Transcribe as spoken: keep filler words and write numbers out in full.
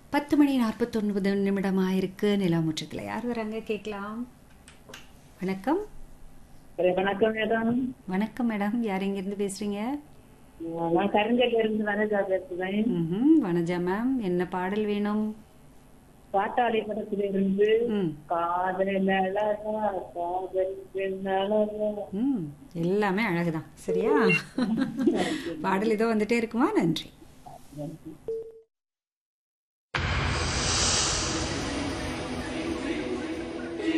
பத்து மணி நாற்பத்தொன்பது நிமிடமாக இருக்கு. நிலாமுற்றத்தில் யார் வராங்க கேட்கலாம். வணக்கம். வணக்கம் மேடம். வணக்கம் மேடம், யார் எங்கேருந்து பேசுறீங்க? நான் கருங்கல்ல இருந்து வனஜா பேசுறேன். ம் வனஜா மேம், என்ன பாடல் வேணும்? பாட்டாளி படத்துல இருந்து ம் காதல் அழகா காதல் பெண் அழகா. ம் எல்லாமே அழகுதான். சரியா? பாடல் இதோ வந்துட்டே இருக்குமா? நன்றி.